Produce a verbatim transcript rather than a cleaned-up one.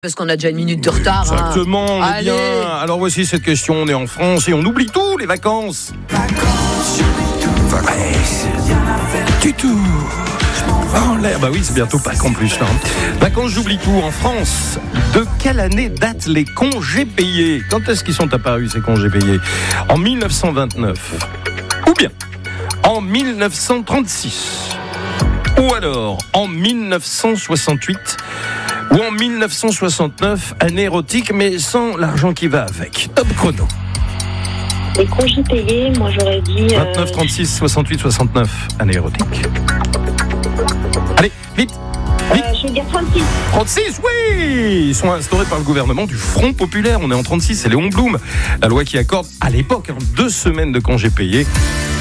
Parce qu'on a déjà une minute de retard. Exactement, hein. on est Allez. bien. Alors voici cette question, on est en France et on oublie tout, les vacances. Vacances, vacances, du tout. En l'air, bah oui, c'est bientôt Pâques en plus. Là. Vacances, j'oublie tout en France. De quelle année datent les congés payés ? Quand est-ce qu'ils sont apparus, ces congés payés ? En dix-neuf cent vingt-neuf. Ou bien en dix-neuf cent trente-six. Ou alors en dix-neuf cent soixante-huit. Ou en dix-neuf cent soixante-neuf, année érotique, mais sans l'argent qui va avec. Top chrono. Les congés payés, moi j'aurais dit... Euh... vingt-neuf, trente-six, soixante-huit, soixante-neuf, année érotique. Allez, vite, vite. Euh, je vais dire trente-six. trente-six, oui. Ils sont instaurés par le gouvernement du Front Populaire. On est en trente-six, c'est Léon Blum. La loi qui accorde, à l'époque, hein, deux semaines de congés payés.